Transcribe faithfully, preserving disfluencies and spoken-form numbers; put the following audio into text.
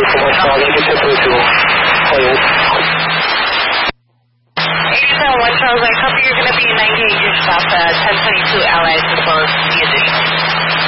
eighty-seven one Charles, I copy you're going to be ninety-eight, just stop at ten twenty-two Allied, as well as